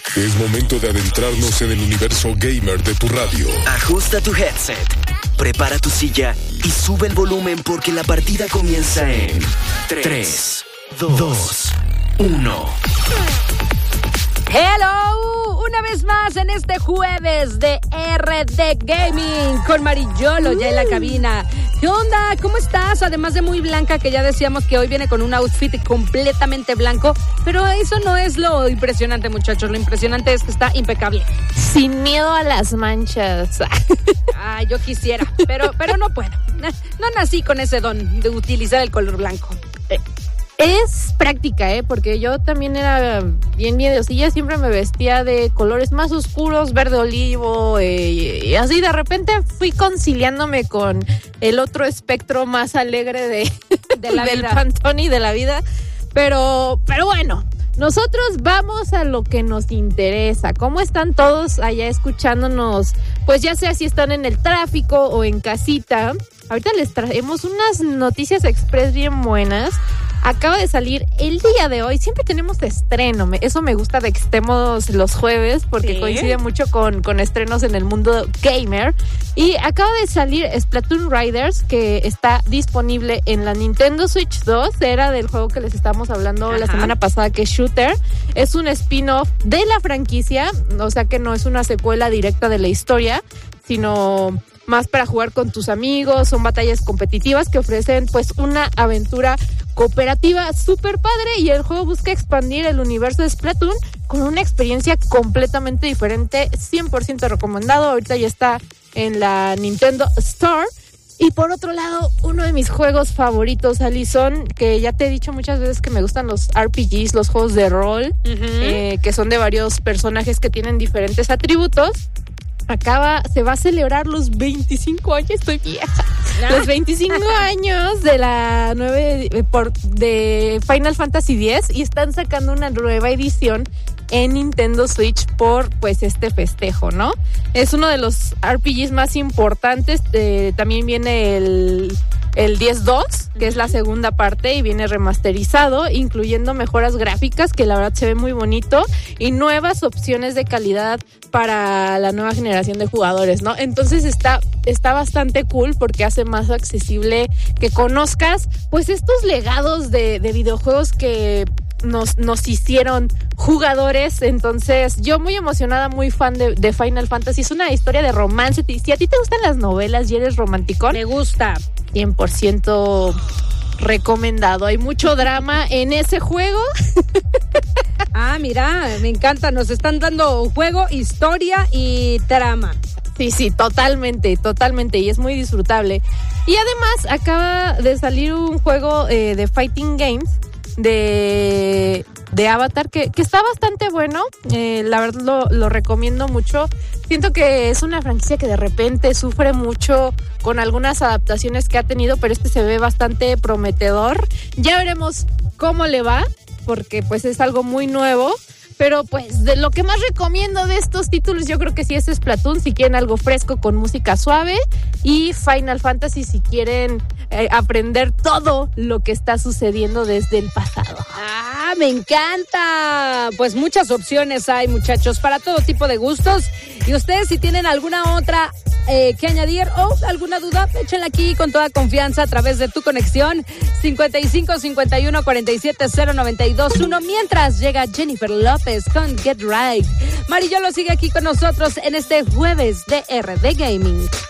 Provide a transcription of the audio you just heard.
Es momento de adentrarnos en el universo gamer de tu radio. Ajusta tu headset, prepara tu silla y sube el volumen porque la partida comienza en 3, 2, 1. Hello, una vez más en este jueves de RD Gaming con Marillolo ya en la cabina. ¿Qué onda? ¿Cómo estás? Además de muy blanca, que ya decíamos que hoy viene con un outfit completamente blanco, pero eso no es lo impresionante, muchachos. Lo impresionante es que está impecable. Sin miedo a las manchas. Ay, yo quisiera, pero no puedo. No nací con ese don de utilizar el color blanco. Es práctica, porque yo también era bien miedosilla, siempre me vestía de colores más oscuros, verde olivo, y así de repente fui conciliándome con el otro espectro más alegre de la del pantón y de la vida, pero bueno. Nosotros vamos a lo que nos interesa. ¿Cómo están todos allá escuchándonos? Pues ya sea si están en el tráfico o en casita. Ahorita les traemos unas noticias express bien buenas. Acaba de salir el día de hoy. Siempre tenemos estreno. Eso me gusta de que estemos los jueves porque ¿sí? Coincide mucho con estrenos en el mundo gamer. Y acaba de salir Splatoon Riders, que está disponible en la Nintendo Switch 2. Era del juego que les estábamos hablando la semana pasada, que es Shooter. Es un spin-off de la franquicia, o sea que no es una secuela directa de la historia, sino más para jugar con tus amigos. Son batallas competitivas que ofrecen pues una aventura cooperativa súper padre, y el juego busca expandir el universo de Splatoon con una experiencia completamente diferente, 100% recomendado. Ahorita ya está en la Nintendo Store. Y por otro lado, uno de mis juegos favoritos, Alison, que ya te he dicho muchas veces que me gustan los RPGs, los juegos de rol, que son de varios personajes que tienen diferentes atributos. Se va a celebrar los 25 años, estoy vieja. Los 25 años de la de Final Fantasy X, y están sacando una nueva edición en Nintendo Switch por pues este festejo, ¿no? Es uno de los RPGs más importantes. También viene el 10-2, que es la segunda parte, y viene remasterizado, incluyendo mejoras gráficas, que la verdad se ve muy bonito, y nuevas opciones de calidad para la nueva generación de jugadores, ¿no? Entonces está bastante cool porque hace más accesible que conozcas pues estos legados de videojuegos que nos hicieron jugadores. Entonces yo muy emocionada, muy fan de Final Fantasy. Es una historia de romance. Si a ti te gustan las novelas y eres romanticón, me gusta. 100% recomendado. Hay mucho drama en ese juego. Ah, mira, me encanta. Nos están dando juego, historia y trama. Sí, totalmente. Y es muy disfrutable. Y además acaba de salir un juego de Fighting Games de Avatar que está bastante bueno. La verdad lo recomiendo mucho. Siento que es una franquicia que de repente sufre mucho con algunas adaptaciones que ha tenido, pero se ve bastante prometedor. Ya veremos cómo le va, porque pues es algo muy nuevo. Pero pues de lo que más recomiendo de estos títulos, yo creo que sí es Splatoon, si quieren algo fresco con música suave, y Final Fantasy si quieren aprender todo lo que está sucediendo desde el pasado. ¡Ah, me encanta! Pues muchas opciones hay, muchachos, para todo tipo de gustos. Y ustedes, si tienen alguna otra que añadir o alguna duda, échenla aquí con toda confianza a través de tu conexión 55 51 47 0921. Mientras llega Jennifer López con Get Right. Marillolo sigue aquí con nosotros en este jueves de RD Gaming.